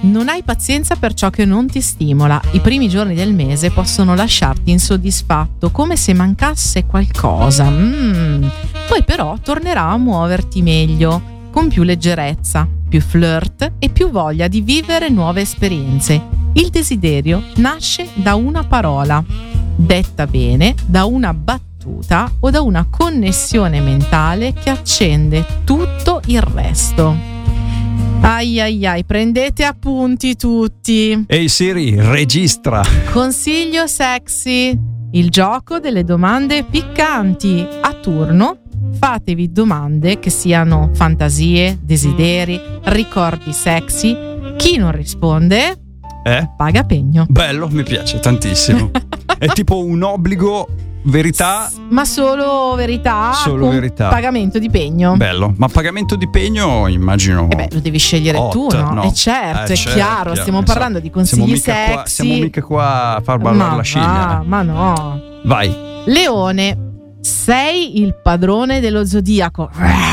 Non hai pazienza per ciò che non ti stimola. I primi giorni del mese possono lasciarti insoddisfatto, come se mancasse qualcosa. Poi però tornerà a muoverti meglio, con più leggerezza, più flirt e più voglia di vivere nuove esperienze. Il desiderio nasce da una parola, detta bene, da una battuta o da una connessione mentale che accende tutto il resto. Ai ai ai, prendete appunti tutti. Ehi Siri, registra. Consiglio sexy: il gioco delle domande piccanti. A turno fatevi domande che siano fantasie, desideri, ricordi sexy. Chi non risponde paga pegno. Bello, mi piace tantissimo. È tipo un obbligo, verità, ma solo verità, solo con verità, pagamento di pegno. Bello, ma pagamento di pegno immagino. Lo devi scegliere tu, no? Certo, è chiaro, stiamo parlando di consigli sexy. Siamo mica qua a far ballare la scimmia. Ma no. Vai. Leone, sei il padrone dello zodiaco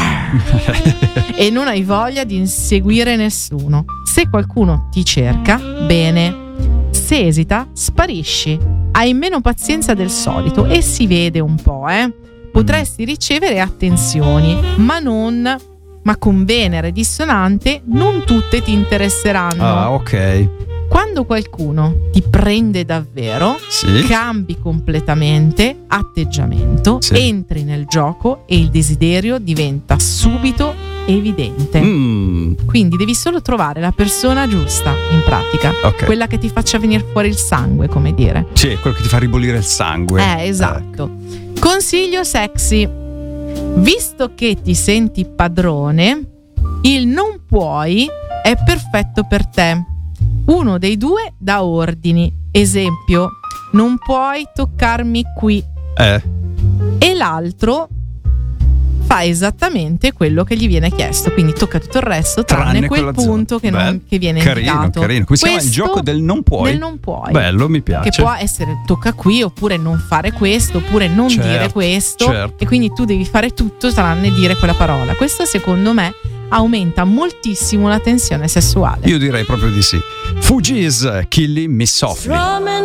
e non hai voglia di inseguire nessuno. Se qualcuno ti cerca, bene. Se esita, sparisci. Hai meno pazienza del solito e si vede un po', Potresti ricevere attenzioni, ma con Venere dissonante non tutte ti interesseranno. Ah, ok. Quando qualcuno ti prende davvero, cambi completamente atteggiamento, entri nel gioco e il desiderio diventa subito evidente. Quindi devi solo trovare la persona giusta, in pratica, quella che ti faccia venire fuori il sangue, come dire. Sì, quello che ti fa ribollire il sangue. Esatto. Consiglio sexy: visto che ti senti padrone, il non puoi è perfetto per te. Uno dei due dà ordini. Esempio: non puoi toccarmi qui. E l'altro fa esattamente quello che gli viene chiesto, quindi tocca tutto il resto tranne quel punto che viene indicato. Carino. Qui si chiama il gioco del non puoi. Bello, mi piace. Che può essere tocca qui, oppure non fare questo, oppure non dire questo, e quindi tu devi fare tutto tranne dire quella parola. Questo secondo me aumenta moltissimo la tensione sessuale. Io direi proprio di sì. Fugees, Killing Me Softly.